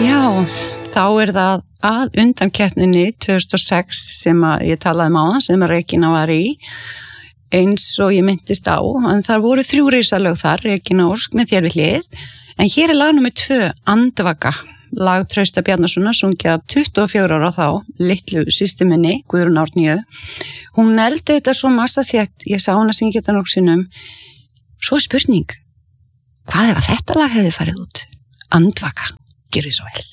Já, þá það að undankeppninni 2006 sem að ég talaði áðan sem að Regína var í, eins og ég myndist á, en þar voru 3 risalög þar, Regína Ósk með þér við hlið, en hér lag númer 2, Andvaka, lag Trausta Bjarnasonar, sungið af 24 ára þá, litlu systur minni, Guðrún Árnýju. Hún neldi þetta svo massa þétt, ég sá hana syngja þetta nokkuð sinnum. Svo spurning, hvað ef að þetta lag hefði farið út? Andvaka, gjörðu svo vel.